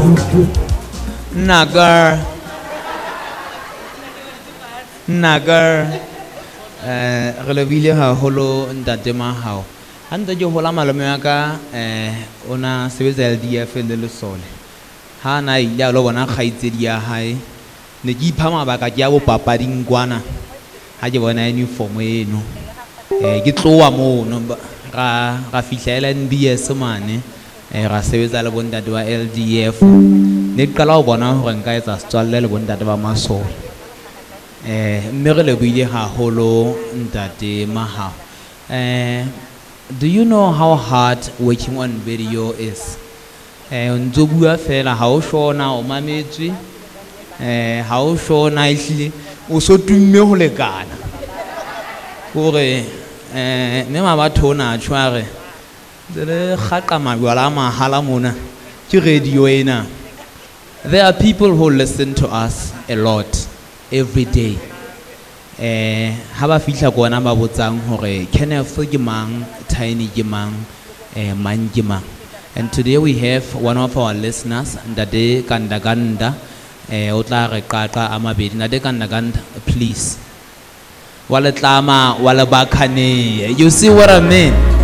Nagar. Re lebile haholo ntate Mahao. Ha ntse ke hola malome ya ka ona sebetsa LDF le Lesole. Ha na ile a lo bona kgaitsedi ya hae ne ke ipha mabaka ke ya bo papading kwana ha ke bona uniform eno ke tloa mono ra fihlela NBS mane ra sebetsa le bontate wa LDF ne ke qala ho bona hore nka etsa setswalle le bontate ba Masole mme re lebile haholo ntate Mahao. Do you know how hard working on video is? Ntso bua fela ha o shona o mametswe ha o shona ehlile o so tumme ho lekana hore ne ma batho na tshware le khaqa mabala mahala mona ke radio ena. There are people who listen to us a lot every day. Ha ba fihla kona ba botsang hore Kenneth ke mang, Tiny ke mang, man ke mang. And today we have one of our listeners, Ndade Kandaganda. Otla re qaqa amabedi. Ndade Kandaganda, please. Wala tlama wala bakhane. You see what I mean?